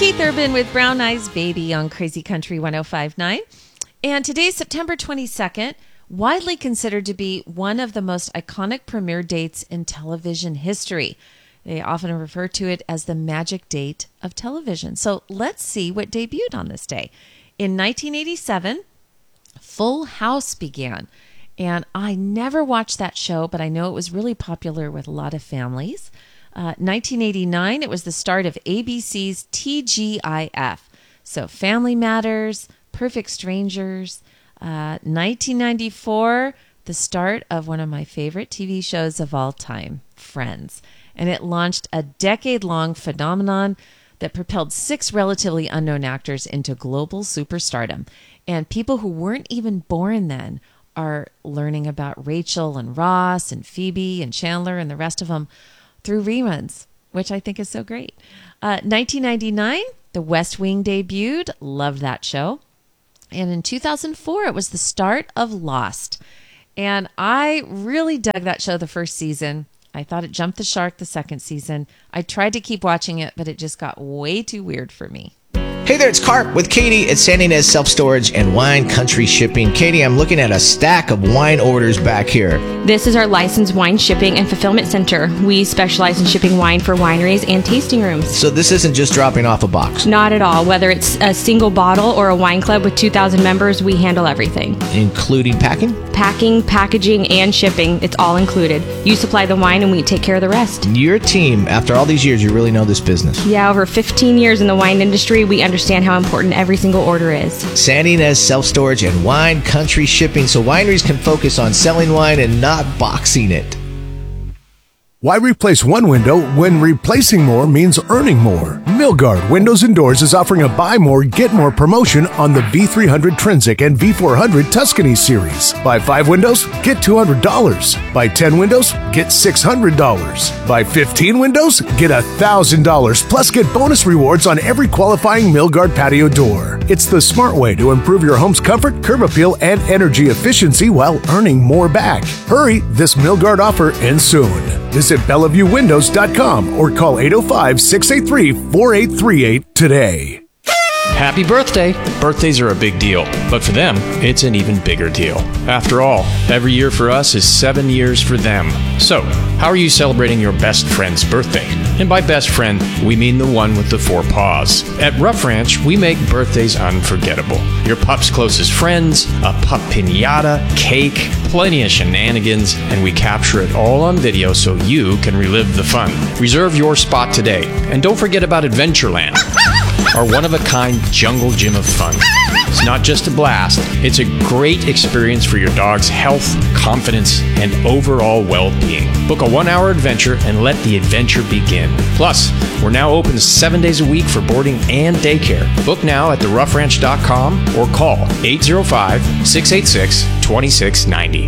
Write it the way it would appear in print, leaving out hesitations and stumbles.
Keith Urban with Brown Eyes Baby on Crazy Country 105.9. And today's September 22nd, widely considered to be one of the most iconic premiere dates in television history. They often refer to it as the magic date of television. So let's see what debuted on this day. In 1987, Full House began. And I never watched that show, but I know it was really popular with a lot of families. 1989, it was the start of ABC's TGIF. So Family Matters, Perfect Strangers. 1994, the start of one of my favorite TV shows of all time, Friends. And it launched a decade-long phenomenon that propelled 6 relatively unknown actors into global superstardom. And people who weren't even born then are learning about Rachel and Ross and Phoebe and Chandler and the rest of them through reruns, which I think is so great. 1999, The West Wing debuted. Loved that show. And in 2004, it was the start of Lost. And I really dug that show the first season. I thought it jumped the shark the second season. I tried to keep watching it, but it just got way too weird for me. Hey there, it's Carp with Katie at San Ynez Self Storage and Wine Country Shipping. Katie, I'm looking at a stack of wine orders back here. This is our licensed wine shipping and fulfillment center. We specialize in shipping wine for wineries and tasting rooms. So this isn't just dropping off a box? Not at all. Whether it's a single bottle or a wine club with 2,000 members, we handle everything. Including packing? Packing, packaging, and shipping. It's all included. You supply the wine and we take care of the rest. Your team, after all these years, you really know this business. Yeah, over 15 years in the wine industry, we understand how important every single order is. San Ynez Self Storage and Wine Country Shipping, so wineries can focus on selling wine and not boxing it. Why replace one window when replacing more means earning more? Milgard Windows and Doors is offering a buy more, get more promotion on the V300 Trinsic and V400 Tuscany series. Buy 5 windows, get $200. Buy 10 windows, get $600. Buy 15 windows, get $1,000. Plus get bonus rewards on every qualifying Milgard patio door. It's the smart way to improve your home's comfort, curb appeal, and energy efficiency while earning more back. Hurry, this Milgard offer ends soon. Visit BellevueWindows.com or call 805-683-4838 today. Happy birthday! Birthdays are a big deal, but for them, it's an even bigger deal. After all, every year for us is 7 years for them. So, how are you celebrating your best friend's birthday? And by best friend, we mean the one with the 4 paws. At Rough Ranch, we make birthdays unforgettable. Your pup's closest friends, a pup piñata, cake, plenty of shenanigans, and we capture it all on video so you can relive the fun. Reserve your spot today, and don't forget about Adventureland, our one-of-a-kind jungle gym of fun. It's not just a blast, it's a great experience for your dog's health, confidence, and overall well-being. Book a 1-hour adventure and let the adventure begin. Plus, we're now open 7 days a week for boarding and daycare. Book now at theroughranch.com or call 805-686-2690.